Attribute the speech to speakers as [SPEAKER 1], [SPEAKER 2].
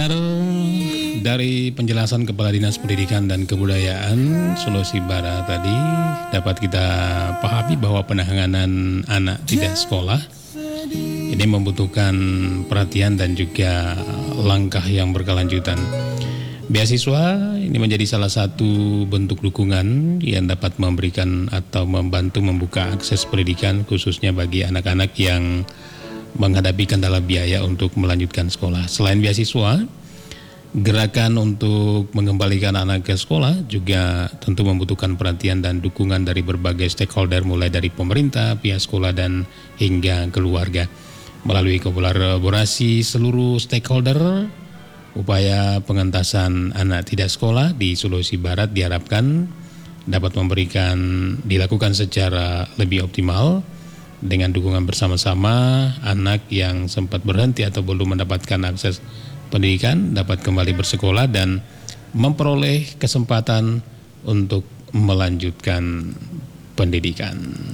[SPEAKER 1] Dari penjelasan Kepala Dinas Pendidikan dan Kebudayaan Sulawesi Barat tadi dapat kita pahami bahwa penanganan anak tidak sekolah ini membutuhkan perhatian dan juga langkah yang berkelanjutan. Beasiswa ini menjadi salah satu bentuk dukungan yang dapat memberikan atau membantu membuka akses pendidikan khususnya bagi anak-anak yang menghadapi kendala biaya untuk melanjutkan sekolah. Selain beasiswa, gerakan untuk mengembalikan anak ke sekolah juga tentu membutuhkan perhatian dan dukungan dari berbagai stakeholder mulai dari pemerintah, pihak sekolah dan hingga keluarga. Melalui kolaborasi seluruh stakeholder, upaya pengentasan anak tidak sekolah di Sulawesi Barat diharapkan dapat dilakukan secara lebih optimal dengan dukungan bersama-sama. Anak yang sempat berhenti atau belum mendapatkan akses pendidikan dapat kembali bersekolah dan memperoleh kesempatan untuk melanjutkan pendidikan.